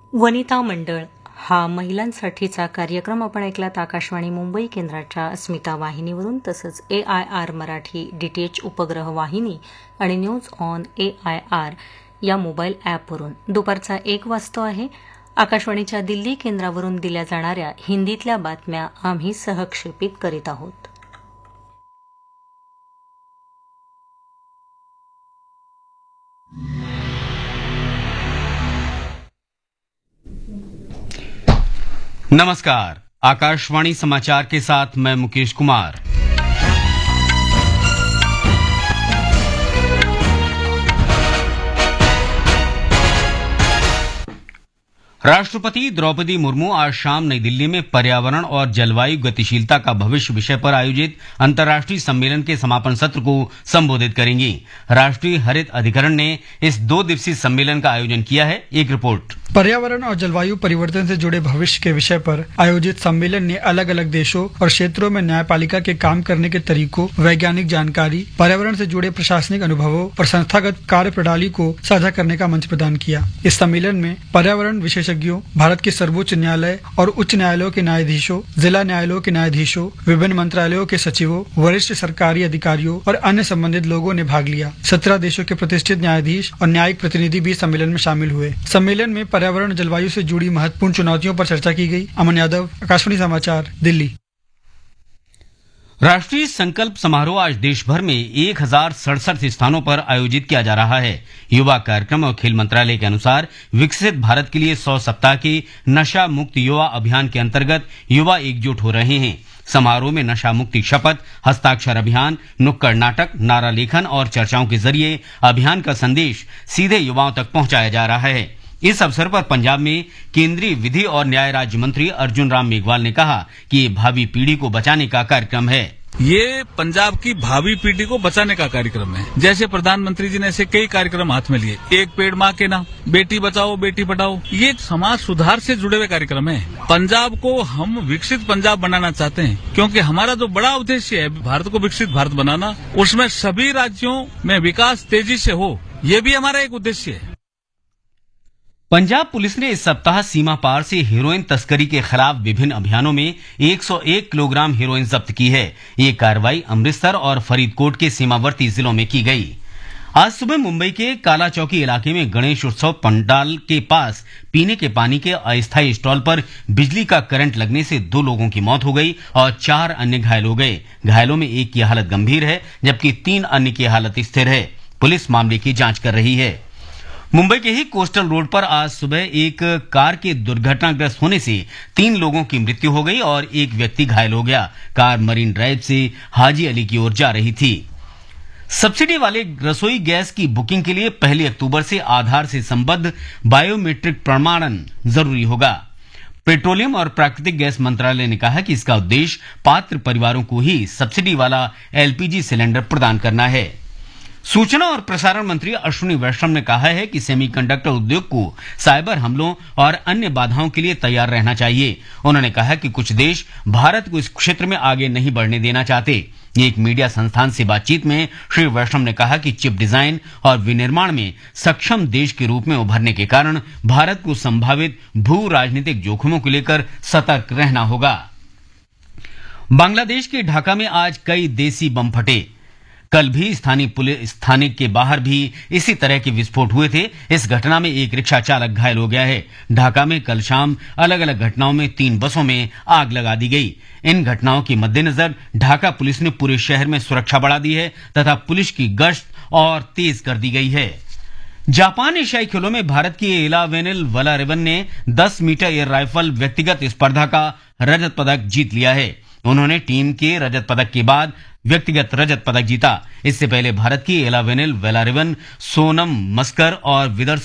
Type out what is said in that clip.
वनिता मंडळ हा महिलांसाठीचा कार्यक्रम आपण ऐकलात आकाशवाणी मुंबई केंद्राच्या अस्मिता वाहिनीवरून, तसंच AIR मराठी DTH उपग्रह वाहिनी आणि न्यूज ऑन AIR या मोबाईल ॲपवरून. दुपारचा 1 वाजता आहे. आकाशवाणीच्या दिल्ली केंद्रावरून दिल्या जाणाऱ्या हिंदीतल्या बातम्या आम्ही सहक्षेपित करीत आहोत. नमस्कार, आकाशवाणी समाचार के साथ मैं मुकेश कुमार. राष्ट्रपति द्रौपदी मुर्मू आज शाम नई दिल्ली में पर्यावरण और जलवायु गतिशीलता का भविष्य विषय पर आयोजित अंतर्राष्ट्रीय सम्मेलन के समापन सत्र को संबोधित करेंगी. राष्ट्रीय हरित अधिकरण ने इस 2 दिवसीय सम्मेलन का आयोजन किया है. एक रिपोर्ट. पर्यावरण और जलवायु परिवर्तन से जुड़े भविष्य के विषय पर आयोजित सम्मेलन ने अलग अलग देशों और क्षेत्रों में न्यायपालिका के काम करने के तरीकों, वैज्ञानिक जानकारी, पर्यावरण से जुड़े प्रशासनिक अनुभवों और संस्थागत कार्य प्रणाली को साझा करने का मंच प्रदान किया. इस सम्मेलन में पर्यावरण विशेषज्ञों, भारत के सर्वोच्च न्यायालय और उच्च न्यायालयों के न्यायाधीशों, जिला न्यायालयों के न्यायाधीशों, विभिन्न मंत्रालयों के सचिवों, वरिष्ठ सरकारी अधिकारियों और अन्य संबंधित लोगों ने भाग लिया. 17 देशों के प्रतिष्ठित न्यायाधीश और न्यायिक प्रतिनिधि भी सम्मेलन में शामिल हुए. सम्मेलन में पर्यावरण जलवायु से जुड़ी महत्वपूर्ण चुनौतियों पर चर्चा की गई. अमन यादव, आकाशवाणी समाचार, दिल्ली. राष्ट्रीय संकल्प समारोह आज देश भर में 1067 स्थानों पर आयोजित किया जा रहा है. युवा कार्यक्रम और खेल मंत्रालय के अनुसार विकसित भारत के लिए 100 सप्ताह के नशा मुक्त युवा अभियान के अंतर्गत युवा एकजुट हो रहे हैं. समारोह में नशा मुक्ति शपथ, हस्ताक्षर अभियान, नुक्कड़ नाटक, नारा लेखन और चर्चाओं के जरिए अभियान का संदेश सीधे युवाओं तक पहुंचाया जा रहा है. इस अवसर पर पंजाब में केंद्रीय विधि और न्याय राज्य मंत्री अर्जुन राम मेघवाल ने कहा कि ये भावी पीढ़ी को बचाने का कार्यक्रम है. ये पंजाब की भावी पीढ़ी को बचाने का कार्यक्रम है. जैसे प्रधानमंत्री जी ने ऐसे कई कार्यक्रम हाथ में लिए. एक पेड़ माँ के नाम, बेटी बचाओ बेटी पढ़ाओ, ये समाज सुधार से जुड़े हुए कार्यक्रम है. पंजाब को हम विकसित पंजाब बनाना चाहते हैं, क्योंकि हमारा जो बड़ा उद्देश्य है भारत को विकसित भारत बनाना, उसमें सभी राज्यों में विकास तेजी से हो, ये भी हमारा एक उद्देश्य है. पंजाब पुलिस ने इस सप्ताह सीमा पार से हेरोइन तस्करी के खिलाफ विभिन्न अभियानों में 101 किलोग्राम हेरोइन जब्त की है. ये कार्रवाई अमृतसर और फरीदकोट के सीमावर्ती जिलों में की गई. आज सुबह मुंबई के काला चौकी इलाके में गणेश उत्सव पंडाल के पास पीने के पानी के अस्थायी स्टॉल पर बिजली का करंट लगने से 2 लोगों की मौत हो गई और 4 अन्य घायल हो गए. घायलों में एक की हालत गंभीर है, जबकि 3 अन्य की हालत स्थिर है. पुलिस मामले की जांच कर रही है. मुंबई के ही कोस्टल रोड पर आज सुबह एक कार के दुर्घटनाग्रस्त होने से 3 लोगों की मृत्यु हो गई और एक व्यक्ति घायल हो गया. कार मरीन ड्राइव से हाजी अली की ओर जा रही थी. सब्सिडी वाले रसोई गैस की बुकिंग के लिए 1 अक्टूबर से आधार से संबद्ध बायोमेट्रिक प्रमाणन जरूरी होगा. पेट्रोलियम और प्राकृतिक गैस मंत्रालय ने कहा कि इसका उद्देश्य पात्र परिवारों को ही सब्सिडी वाला LPG सिलेंडर प्रदान करना है. सूचना और प्रसारण मंत्री अश्विनी वैष्णव ने कहा है कि सेमीकंडक्टर उद्योग को साइबर हमलों और अन्य बाधाओं के लिए तैयार रहना चाहिए. उन्होंने कहा कि कुछ देश भारत को इस क्षेत्र में आगे नहीं बढ़ने देना चाहते. एक मीडिया संस्थान से बातचीत में श्री वैष्णव ने कहा कि चिप डिजाइन और विनिर्माण में सक्षम देश के रूप में उभरने के कारण भारत को संभावित भू राजनीतिक जोखिमों को लेकर सतर्क रहना होगा. बांग्लादेश के ढाका में आज कई देसी बम फटे. कल भी स्थानीय पुलिस थाने के बाहर भी इसी तरह के विस्फोट हुए थे. इस घटना में एक रिक्शा चालक घायल हो गया है. ढाका में कल शाम अलग अलग घटनाओं में 3 बसों में आग लगा दी गई. इन घटनाओं के मद्देनजर ढाका पुलिस ने पूरे शहर में सुरक्षा बढ़ा दी है तथा पुलिस की गश्त और तेज कर दी गई है. जापान एशियाई खेलों में भारत की एलावेनिल वलारिवन ने 10 मीटर एयर राइफल व्यक्तिगत स्पर्धा का रजत पदक जीत लिया है. उन्होंने टीम के रजत पदक के बाद व्यक्तिगत रजत पदक जीता. इससे पहले भारत की एलावेनिल वलारिवन, सोनम मस्कर और विदर्भ